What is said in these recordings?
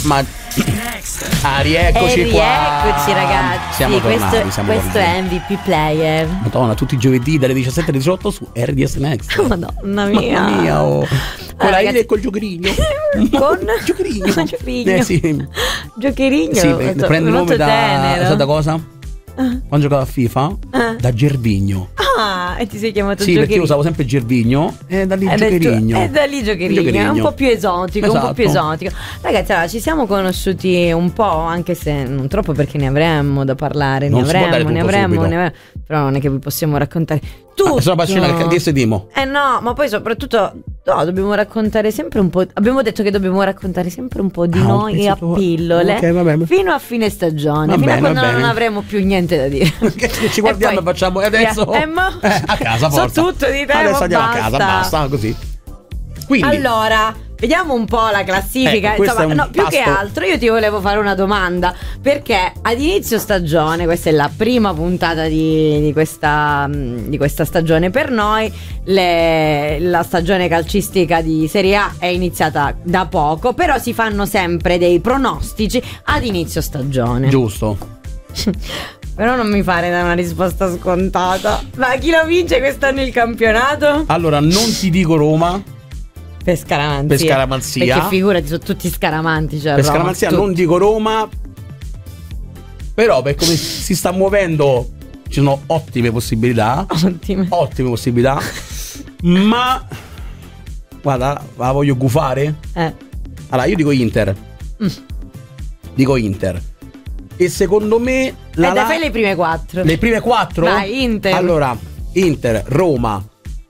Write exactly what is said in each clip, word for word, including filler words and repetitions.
Ma ah, rieccoci e qua. Rieccoci ragazzi. Siamo tornati, questo siamo questo tornati. è M V P Player. Madonna, tutti i giovedì dalle diciassette alle diciotto su R D S Next. Madonna mia. Mamma mia, oh. Con Allora, la ragazzi- e col giocherino. Con Giocherino. Giocherino. Eh sì. Giocherino. Sì, molto- prende molto nome da, tenero. sai da cosa? Quando giocavo a FIFA? Ah. Da Gervigno. Ah, e ti sei chiamato Sì, perché Giocherino. io usavo sempre Gervigno e da lì Ed è Giocherino. gio- è da lì Giocherino, è un po' più esotico, un po' Esatto. più esotico. Ragazzi, allora, ci siamo conosciuti un po', anche se non troppo, perché ne avremmo da parlare, Non ne si può dare avremmo, ne tutto avremmo, subito. ne avremmo, però non è che vi possiamo raccontare tutto. Ah, sono appassionato, che sedimo. Eh no, ma poi soprattutto no, dobbiamo raccontare sempre un po'. Abbiamo detto che dobbiamo raccontare sempre un po' di Ah, un noi a pezzetto- pillole, ok, va bene. fino a fine stagione, Va fino bene, a quando va non bene. avremo più niente da dire. Che ci guardiamo e, poi- facciamo e adesso Eh, mo- eh, a casa So forza. tutto di te, adesso ma andiamo basta. a casa, basta così. Quindi Allora, vediamo un po' la classifica. Ecco, questo Insomma, è un no, più che pasto- altro io ti volevo fare una domanda, perché ad inizio stagione, questa è la prima puntata di, di questa, mh, di questa stagione per noi, le- la stagione calcistica di Serie A è iniziata da poco, però si fanno sempre dei pronostici ad inizio stagione. giusto. Però non mi fare una risposta scontata. Ma chi lo vince quest'anno il campionato? Allora, non ti dico Roma, Per scaramanzia. per scaramanzia. Perché figurati, sono tutti scaramanti. Cioè per Roma, scaramanzia tutti. non dico Roma. Però per come si sta muovendo ci sono ottime possibilità. Ottime. Ottime possibilità. Ma guarda, la voglio gufare. Eh. Allora, io dico Inter. Mm. Dico Inter. E secondo me la e dai, La- fai le prime quattro. le prime quattro? Vai, Inter. Allora, Inter, Roma,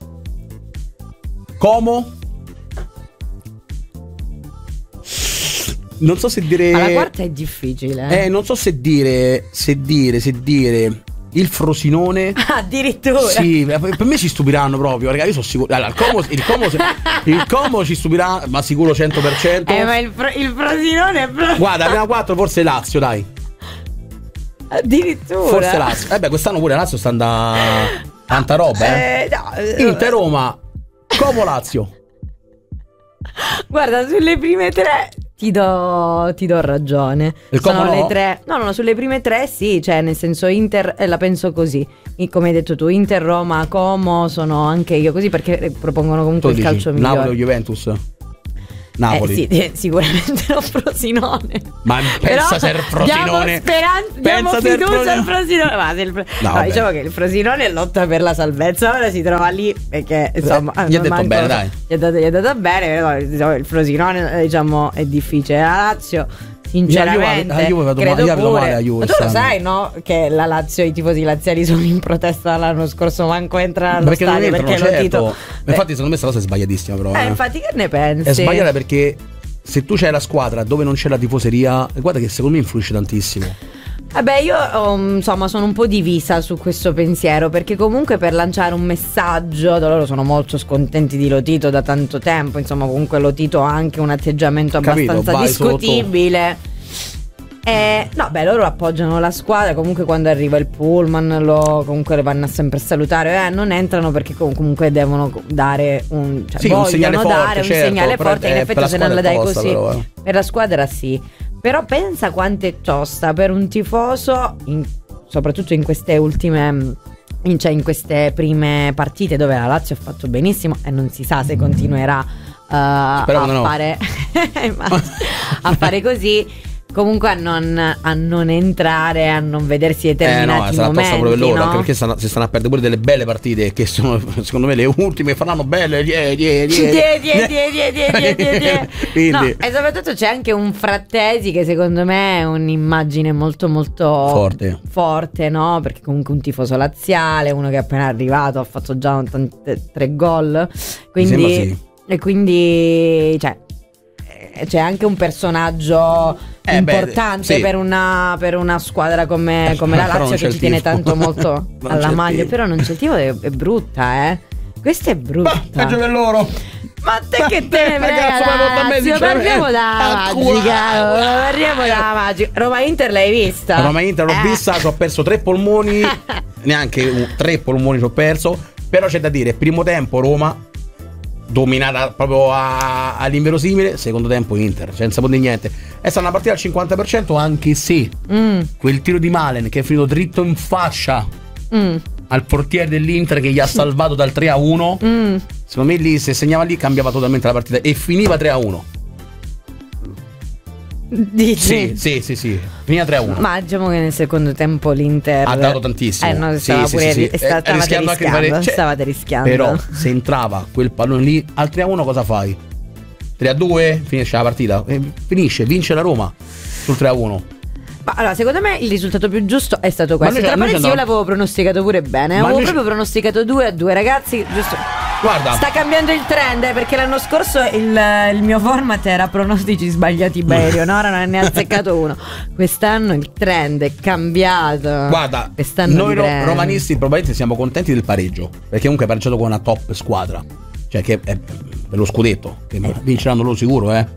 Como. Non so se dire. Ma la quarta è difficile. Eh, non so se dire. Se dire, se dire. Il Frosinone. Addirittura. Sì, per me ci stupiranno proprio, ragazzi. Io sono sicuro. Allora, il Como, il Como, il Como ci stupirà, ma sicuro cento per cento. Eh, ma il, fro- il Frosinone è proprio. Guarda, la prima quattro forse Lazio, dai. Addirittura. Forse Lazio. Eh beh, quest'anno pure Lazio sta andando tanta roba, eh. Eh, no, eh, Inter, Roma, Como, Lazio. Guarda, sulle prime tre ti do, ti do ragione. Il Sono Como le no? tre. No, no, no, sulle prime tre sì, cioè nel senso Inter eh, la penso così. I- Come hai detto tu, Inter, Roma, Como, sono anche io così perché eh, propongono comunque Tu il dici, calcio migliore. Napoli o Juventus? Napoli. Eh sì, eh, sicuramente lo Frosinone. Ma pensa se il Frosinone. Diamo speranza, diamo Pensa se il fiducia al Frosinone. Frosinone. Ma se il Fro- No, no, vabbè. diciamo che il Frosinone lotta per la salvezza. Ora si trova lì perché insomma gli ha non detto manco- bene, dai. Gli è dato, gli è dato bene. Però, diciamo, il Frosinone eh, diciamo è difficile. La Lazio sinceramente La Juve- la Juve vedo credo male- io vedo pure. male la Juve Ma tu lo quest'anno. sai, no? Che la Lazio, i tifosi laziali sono in protesta dall'anno scorso, manco entrano allo Perché non stadio entrano, perché lo certo. titolo. Infatti, secondo me questa cosa è sbagliatissima, però. Eh, eh. infatti, che ne pensi? È sbagliata perché se tu c'hai la squadra dove non c'è la tifoseria, guarda che secondo me influisce tantissimo. Vabbè, io um, insomma sono un po' divisa su questo pensiero, perché comunque per lanciare un messaggio, loro sono molto scontenti di Lotito da tanto tempo, insomma comunque Lotito ha anche un atteggiamento Capito, abbastanza vai discutibile. Eh, no, beh, loro appoggiano la squadra, comunque quando arriva il pullman lo, comunque le vanno a sempre a salutare, eh, non entrano perché com- comunque devono dare un, cioè, Sì, un vogliono segnale forte, dare un certo, segnale però, forte, in eh, effetti per la se non la squadra è dai tosta, così però, eh. per la squadra sì. Però pensa quanto è tosta per un tifoso, in- soprattutto in queste ultime, in, cioè in queste prime partite dove la Lazio ha fatto benissimo e non si sa se continuerà uh, a Speriamo no. fare a fare così. Comunque a non, a non entrare, a non vedersi Eh no, determinati sarà tosta momenti, pure per loro, no? anche perché stanno, si stanno a perdere pure delle belle partite che sono secondo me le ultime faranno belle. Die, die, die. Die, die, die, die, die, die, die, die. Quindi No, e soprattutto c'è anche un Frattesi che secondo me è un'immagine molto molto Forte. forte, no? Perché comunque un tifoso laziale, uno che è appena arrivato, ha fatto già tante, tre gol, quindi Mi sembra sì. e quindi cioè eh, c'è anche un personaggio Eh, beh, importante sì. per, una, per una squadra come, come la Però non Lazio c'è che il ci tiene tifo. tanto molto Non alla c'è il maglia. tifo. Però non c'è il tifo, è, è brutta, eh. Questa è brutta. peggio per loro. Ma te che te ne Ma frega, cazzo, ma non da me, Lazio? sinceramente. Parliamo da Ah, magica, culo. parliamo da magica. Roma Inter l'hai vista? Roma Inter l'ho Eh. vista, ci ho perso tre polmoni, neanche un- tre polmoni ci ho perso, però c'è da dire, primo tempo Roma dominata proprio a, all'inverosimile. Secondo tempo Inter, senza poter niente. È stata una partita al cinquanta per cento, anche se mm. quel tiro di Malen che è finito dritto in fascia mm. al portiere dell'Inter, che gli ha salvato dal tre a uno, mm. secondo me lì, se segnava lì, cambiava totalmente la partita e finiva tre a uno. Dici? Sì, sì, sì, sì. Finiva tre a uno. Ma diciamo che nel secondo tempo l'Inter ha dato tantissimo. Eh no, sì, stava sì, pure sì, sì. Sta, stavate rischiando, rischiando, cioè, stavate rischiando. Però se entrava quel pallone lì al tre a uno, cosa fai? tre a due, finisce la partita. E finisce, vince la Roma sul tre a uno. Ma allora, secondo me il risultato più giusto è stato questo. Tra parentesi, io l'avevo pronosticato pure bene. Ma avevo proprio pronosticato due a due, ragazzi. Giusto. Guarda, sta cambiando il trend, eh, perché l'anno scorso il, il mio format era pronostici sbagliati Berio, no? Ora non ne ha azzeccato uno. Quest'anno il trend è cambiato. Guarda, quest'anno noi ro- romanisti probabilmente siamo contenti del pareggio, perché comunque ha pareggiato con una top squadra. Cioè che è per lo scudetto, che eh. vinceranno loro sicuro, eh.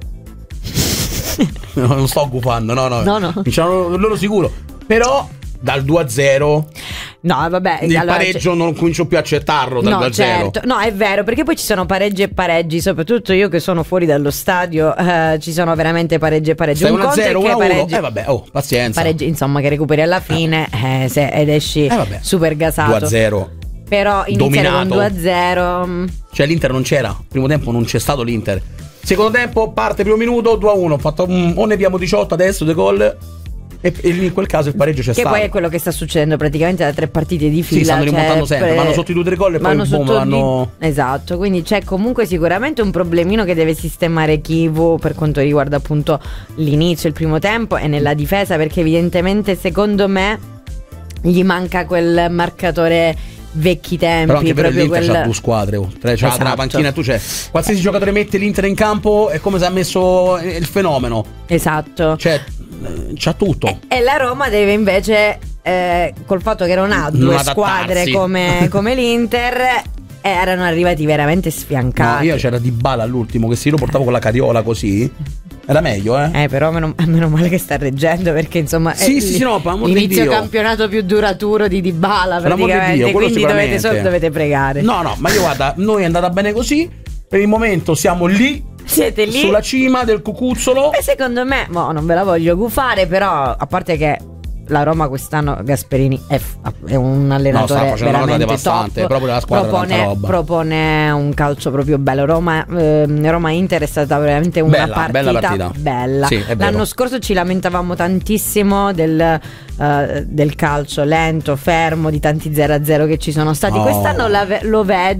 No, non sto gufando, no, no, no, no. Vinceranno loro sicuro. Però dal due a zero, no, vabbè, il allora, pareggio c- non comincio più a accettarlo dal no, due a zero. Certo. No, è vero, perché poi ci sono pareggi e pareggi, soprattutto io che sono fuori dallo stadio, eh, ci sono veramente pareggi e pareggi. Stai un uno a zero, uno a uno, eh vabbè, oh, pazienza. Pareggi, insomma, che recuperi alla fine eh, se, ed esci eh vabbè. super gasato. due a zero. Però iniziare con due a zero. Cioè l'Inter non c'era, primo tempo non c'è stato l'Inter. Secondo tempo parte primo minuto due a uno, fatto um, o ne abbiamo diciotto adesso de gol. E, e in quel caso il pareggio c'è che stato. Che poi è quello che sta succedendo praticamente da tre partite di fila. Sì, stanno rimontando cioè, sempre, vanno sotto i due tre gol e poi boom, vanno... di... Esatto, quindi c'è comunque sicuramente un problemino che deve sistemare Chivu per quanto riguarda appunto l'inizio, il primo tempo e nella difesa, perché evidentemente secondo me gli manca quel marcatore vecchi tempi. Però anche per l'Inter quel... c'ha due squadre, oh. C'ha esatto. la panchina, tu c'è qualsiasi giocatore mette l'Inter in campo è come se ha messo il fenomeno. Esatto. Cioè c'ha tutto. E, e la Roma deve invece eh, col fatto che non ha due non squadre come, come l'Inter, erano arrivati veramente sfiancati. No, io c'era Dybala all'ultimo che se io lo portavo con la carriola così era meglio, eh? Eh, però meno, meno male che sta reggendo, perché insomma sì, è sì, sì, no, l'inizio campionato più duraturo di Dybala praticamente, Dio, quindi dovete, so, dovete pregare. No, no, ma io guarda, noi è andata bene così. Per il momento siamo lì. Siete lì sulla cima del cucuzzolo. E secondo me, mo, non ve la voglio gufare, però a parte che la Roma quest'anno Gasperini è, è un allenatore no, veramente top, proprio della squadra, propone, propone un calcio proprio bello. Roma, eh, Roma-Inter è stata veramente una bella, partita bella, partita. bella. Sì, l'anno scorso ci lamentavamo tantissimo del, uh, del calcio lento, fermo, di tanti zero a zero che ci sono stati. Oh. Quest'anno la, lo vedo